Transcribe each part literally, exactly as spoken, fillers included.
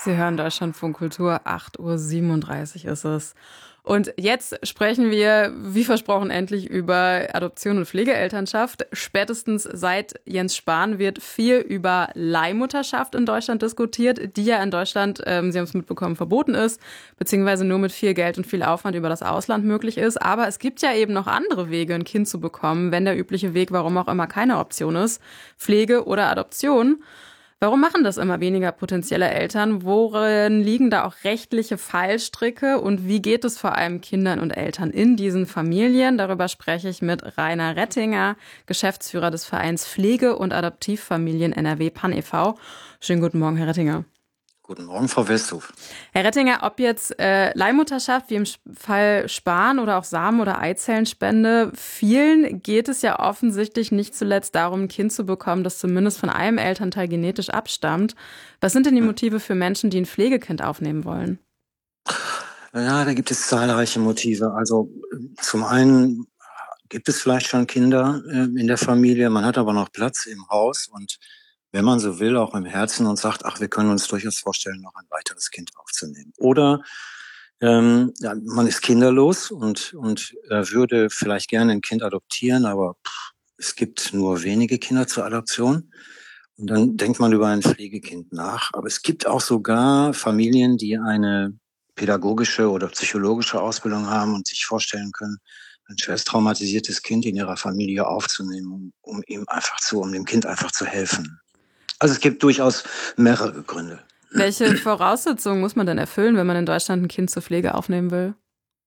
Sie hören Deutschlandfunk Kultur, acht Uhr siebenunddreißig ist es. Und jetzt sprechen wir, wie versprochen, endlich über Adoption und Pflegeelternschaft. Spätestens seit Jens Spahn wird viel über Leihmutterschaft in Deutschland diskutiert, die ja in Deutschland, ähm, Sie haben es mitbekommen, verboten ist, beziehungsweise nur mit viel Geld und viel Aufwand über das Ausland möglich ist. Aber es gibt ja eben noch andere Wege, ein Kind zu bekommen, wenn der übliche Weg, warum auch immer, keine Option ist, Pflege oder Adoption. Warum machen das immer weniger potenzielle Eltern? Worin liegen da auch rechtliche Fallstricke? Und wie geht es vor allem Kindern und Eltern in diesen Familien? Darüber spreche ich mit Rainer Rettinger, Geschäftsführer des Vereins Pflege- und Adoptivfamilien N R W Pan e V. Schönen guten Morgen, Herr Rettinger. Guten Morgen, Frau Westhoff. Herr Rettinger, ob jetzt äh, Leihmutterschaft wie im Fall Spahn oder auch Samen- oder Eizellenspende, vielen geht es ja offensichtlich nicht zuletzt darum, ein Kind zu bekommen, das zumindest von einem Elternteil genetisch abstammt. Was sind denn die Motive für Menschen, die ein Pflegekind aufnehmen wollen? Ja, da gibt es zahlreiche Motive. Also zum einen gibt es vielleicht schon Kinder äh, in der Familie, man hat aber noch Platz im Haus und wenn man so will, auch im Herzen und sagt, ach, wir können uns durchaus vorstellen, noch ein weiteres Kind aufzunehmen. Oder ähm, ja, man ist kinderlos und, und äh, würde vielleicht gerne ein Kind adoptieren, aber pff, es gibt nur wenige Kinder zur Adoption. Und dann denkt man über ein Pflegekind nach. Aber es gibt auch sogar Familien, die eine pädagogische oder psychologische Ausbildung haben und sich vorstellen können, ein schwerst traumatisiertes Kind in ihrer Familie aufzunehmen, um, um ihm einfach zu, um dem Kind einfach zu helfen. Also es gibt durchaus mehrere Gründe. Welche Voraussetzungen muss man denn erfüllen, wenn man in Deutschland ein Kind zur Pflege aufnehmen will?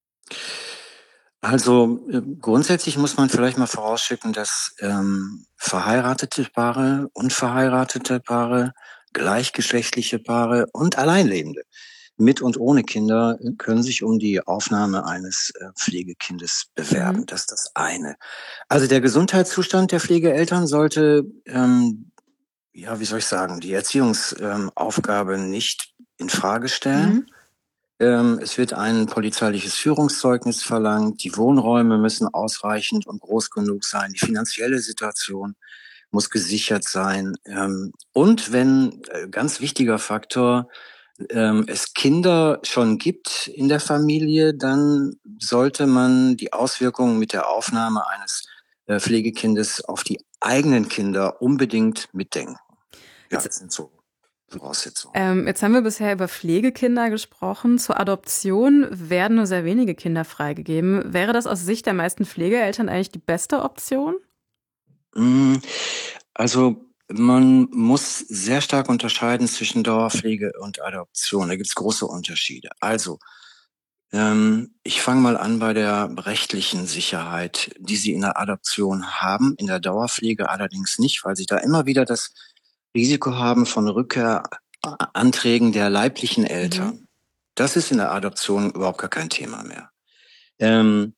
Also äh, grundsätzlich muss man vielleicht mal vorausschicken, dass ähm, verheiratete Paare, unverheiratete Paare, gleichgeschlechtliche Paare und Alleinlebende mit und ohne Kinder äh, können sich um die Aufnahme eines äh, Pflegekindes bewerben. Mhm. Das ist das eine. Also der Gesundheitszustand der Pflegeeltern sollte, ähm, ja, wie soll ich sagen, die Erziehungsaufgabe ähm, nicht in Frage stellen. Mhm. Ähm, es wird ein polizeiliches Führungszeugnis verlangt. Die Wohnräume müssen ausreichend und groß genug sein. Die finanzielle Situation muss gesichert sein. Ähm, und wenn, äh, ganz wichtiger Faktor, ähm, es Kinder schon gibt in der Familie, dann sollte man die Auswirkungen mit der Aufnahme eines äh, Pflegekindes auf die eigenen Kinder unbedingt mitdenken. Ja, Jetzt das sind so Voraussetzungen. Ähm, jetzt haben wir bisher über Pflegekinder gesprochen. Zur Adoption werden nur sehr wenige Kinder freigegeben. Wäre das aus Sicht der meisten Pflegeeltern eigentlich die beste Option? Mm, Also man muss sehr stark unterscheiden zwischen Dauerpflege und Adoption. Da gibt's große Unterschiede. Also ähm, ich fange mal an bei der rechtlichen Sicherheit, die Sie in der Adoption haben, in der Dauerpflege allerdings nicht, weil Sie da immer wieder das Risiko haben von Rückkehranträgen der leiblichen Mhm. Eltern. Das ist in der Adoption überhaupt gar kein Thema mehr. Ähm,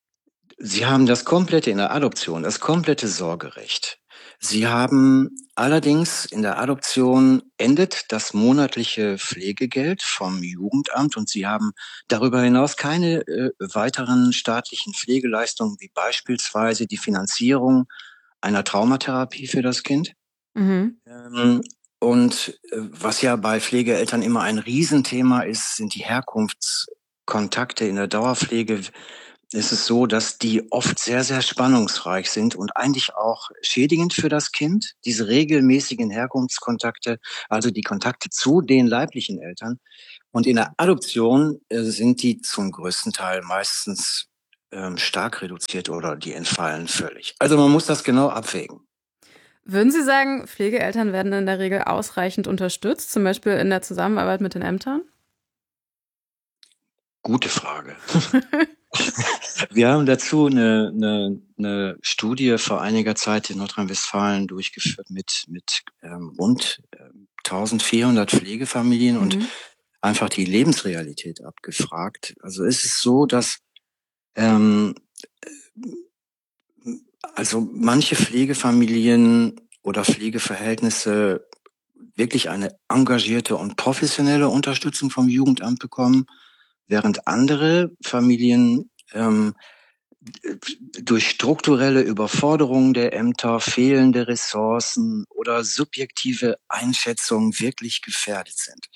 Sie haben das komplette in der Adoption, das komplette Sorgerecht. Sie haben allerdings in der Adoption endet das monatliche Pflegegeld vom Jugendamt und Sie haben darüber hinaus keine äh, weiteren staatlichen Pflegeleistungen, wie beispielsweise die Finanzierung einer Traumatherapie für das Kind. Mhm. Ähm, und äh, was ja bei Pflegeeltern immer ein Riesenthema ist, sind die Herkunftskontakte in der Dauerpflege. Ist es so, dass die oft sehr, sehr spannungsreich sind und eigentlich auch schädigend für das Kind, diese regelmäßigen Herkunftskontakte, also die Kontakte zu den leiblichen Eltern. Und in der Adoption äh, sind die zum größten Teil meistens ähm, stark reduziert oder die entfallen völlig. Also man muss das genau abwägen. Würden Sie sagen, Pflegeeltern werden in der Regel ausreichend unterstützt, zum Beispiel in der Zusammenarbeit mit den Ämtern? Gute Frage. Wir haben dazu eine, eine, eine Studie vor einiger Zeit in Nordrhein-Westfalen durchgeführt mit, mit ähm, rund ähm, eintausendvierhundert Pflegefamilien und Mhm. einfach die Lebensrealität abgefragt. Also es ist so, dass ähm, also manche Pflegefamilien oder Pflegeverhältnisse wirklich eine engagierte und professionelle Unterstützung vom Jugendamt bekommen, während andere Familien ähm, durch strukturelle Überforderung der Ämter, fehlende Ressourcen oder subjektive Einschätzungen wirklich gefährdet sind.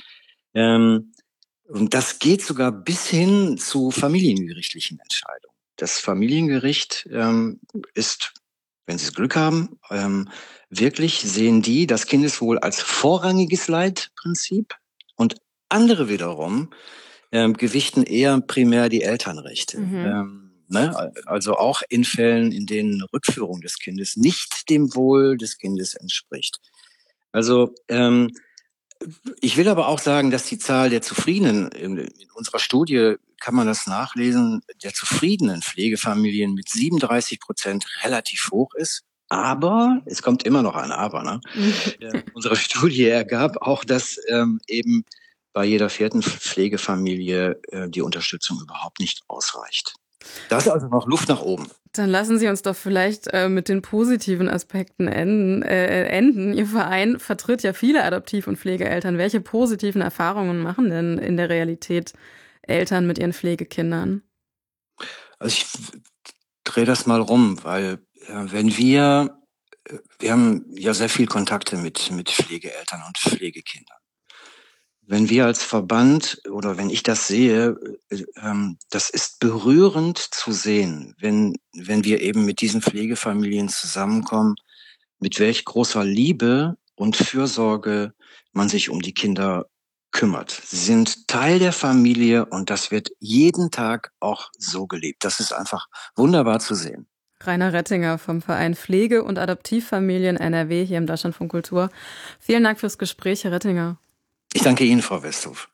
Ähm, und das geht sogar bis hin zu familiengerichtlichen Entscheidungen. Das Familiengericht ähm, ist, wenn Sie Glück haben, ähm, wirklich sehen die das Kindeswohl als vorrangiges Leitprinzip und andere wiederum ähm, gewichten eher primär die Elternrechte. Mhm. Ähm, ne? Also auch in Fällen, in denen eine Rückführung des Kindes nicht dem Wohl des Kindes entspricht. Also ähm, ich will aber auch sagen, dass die Zahl der Zufriedenen, in unserer Studie kann man das nachlesen, der zufriedenen Pflegefamilien mit siebenunddreißig Prozent relativ hoch ist. Aber, es kommt immer noch ein Aber, ne? äh, unsere Studie ergab auch, dass ähm, eben bei jeder vierten Pflegefamilie äh, die Unterstützung überhaupt nicht ausreicht. Da ist also noch Luft nach oben. Dann lassen Sie uns doch vielleicht äh, mit den positiven Aspekten enden, äh, enden. Ihr Verein vertritt ja viele Adoptiv- und Pflegeeltern. Welche positiven Erfahrungen machen denn in der Realität Eltern mit ihren Pflegekindern? Also ich drehe das mal rum, weil äh, wenn wir, äh, wir haben ja sehr viel Kontakte mit, mit Pflegeeltern und Pflegekindern. Wenn wir als Verband oder wenn ich das sehe, äh, ähm, das ist berührend zu sehen, wenn, wenn wir eben mit diesen Pflegefamilien zusammenkommen, mit welch großer Liebe und Fürsorge man sich um die Kinder kümmert. Sie sind Teil der Familie und das wird jeden Tag auch so gelebt. Das ist einfach wunderbar zu sehen. Rainer Rettinger vom Verein Pflege- und Adoptivfamilien N R W hier im Deutschlandfunk Kultur. Vielen Dank fürs Gespräch, Herr Rettinger. Ich danke Ihnen, Frau Westhoff.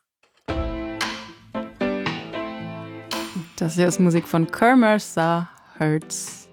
Das hier ist Musik von Kermer Hurts.